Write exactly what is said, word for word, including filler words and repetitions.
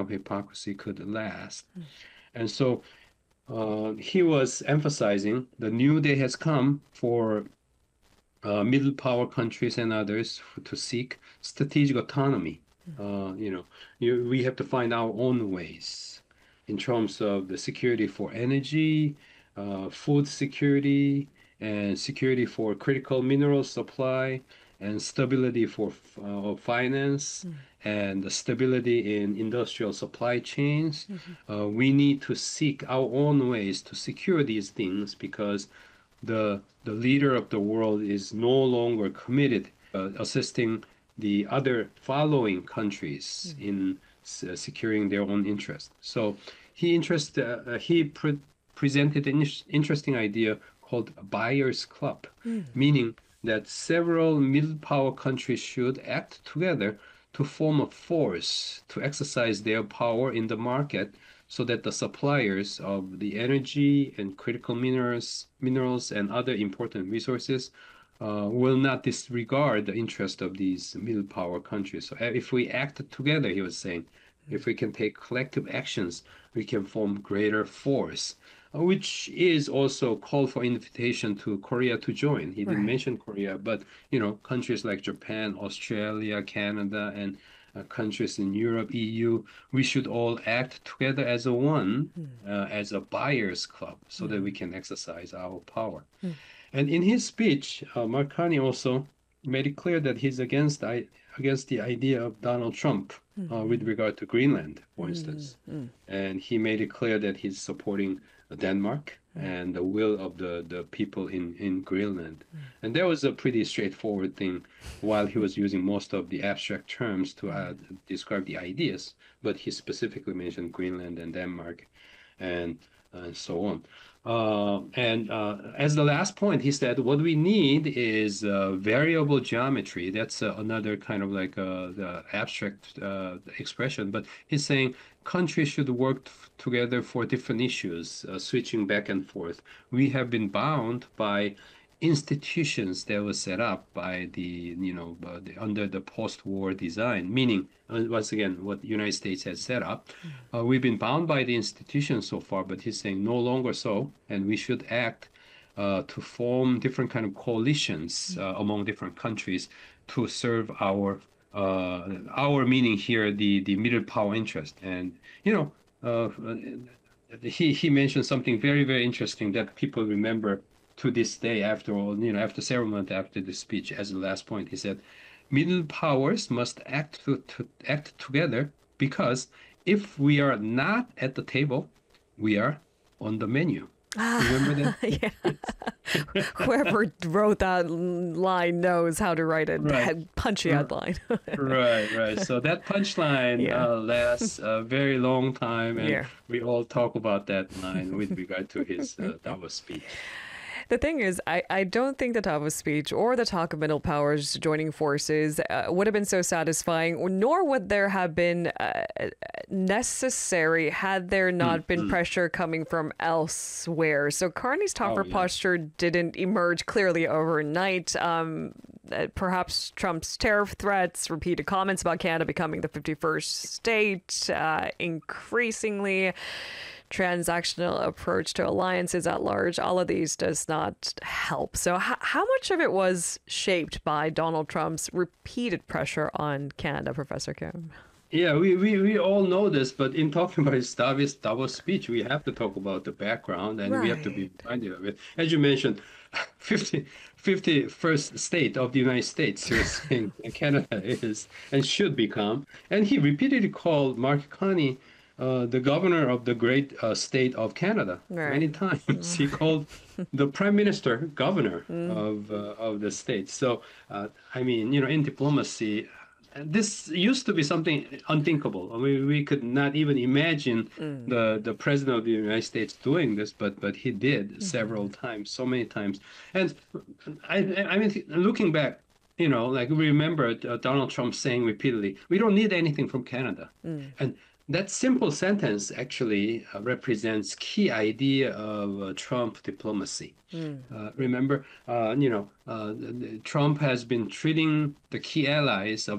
of hypocrisy could last. And so uh, he was emphasizing the new day has come for uh, middle power countries and others to seek strategic autonomy. Uh, you know, you, we have to find our own ways in terms of the security for energy, uh, food security, and security for critical mineral supply, and stability for uh, finance, and the stability in industrial supply chains. Uh, we need to seek our own ways to secure these things because the the leader of the world is no longer committed uh, assisting the other following countries in uh, securing their own interest. So he interest uh, he pre presented an interesting idea called a buyers club, meaning that several middle power countries should act together to form a force to exercise their power in the market so that the suppliers of the energy and critical minerals, minerals and other important resources uh, will not disregard the interest of these middle power countries. So if we act together, he was saying, if we can take collective actions, we can form greater force, uh, which is also call for invitation to Korea to join. He didn't Right. mention Korea, but you know, countries like Japan, Australia, Canada, and uh, countries in Europe, E U, we should all act together as a one, uh, as a buyers club, so that we can exercise our power. And in his speech, uh, Mark Carney also made it clear that he's against I, against the idea of Donald Trump uh, with regard to Greenland, for instance. And he made it clear that he's supporting Denmark and the will of the, the people in, in Greenland. And that was a pretty straightforward thing while he was using most of the abstract terms to uh, describe the ideas, but he specifically mentioned Greenland and Denmark and, and so on. Uh, and uh, as the last point, he said, what we need is uh, variable geometry. That's uh, another kind of like uh, the abstract uh, expression. But he's saying countries should work together for different issues, uh, switching back and forth. We have been bound by institutions that were set up by the, you know, uh, the, under the post-war design, meaning, uh, once again, what the United States has set up. Uh, we've been bound by the institutions so far, but he's saying no longer so, and we should act uh, to form different kind of coalitions uh, among different countries to serve our, uh, our meaning here, the, the middle power interest. And, you know, uh, he, he mentioned something very, very interesting that people remember to this day, after all, you know, after several months after the speech, as the last point, he said, middle powers must act to, to act together because if we are not at the table, we are on the menu. Remember that? Yeah. Whoever wrote that line knows how to write it. Right. Punchy headline. Right, right. So that punchline Yeah. uh, lasts a very long time, and Yeah. we all talk about that line with regard to his uh, Davos speech. The thing is, I, I don't think the Davos speech or the talk of middle powers joining forces uh, would have been so satisfying, nor would there have been uh, necessary had there not been pressure coming from elsewhere. So Carney's tougher Oh, yeah. posture didn't emerge clearly overnight. Um, uh, perhaps Trump's tariff threats, repeated comments about Canada becoming the fifty-first state, uh, increasingly transactional approach to alliances at large, all of these does not help. So h- how much of it was shaped by Donald Trump's repeated pressure on Canada, Professor Kim? Yeah, we, we, we all know this, but in talking about his Davos, Davos speech, we have to talk about the background and we have to be Right. reminded of it. As you mentioned, fifty, fifty-first state of the United States, you're saying Canada is and should become. And he repeatedly called Mark Carney uh, the governor of the great uh, state of Canada many Right. times. He called the prime minister governor of uh, of the state. So, uh, I mean, you know, in diplomacy, this used to be something unthinkable. I mean, we could not even imagine the the president of the United States doing this, but but he did several times, so many times. And I I mean, looking back, you know, like we remember uh, Donald Trump saying repeatedly, "We don't need anything from Canada," and that simple sentence actually uh, represents key idea of uh, Trump diplomacy. Uh, remember, uh, you know, uh, Trump has been treating the key allies of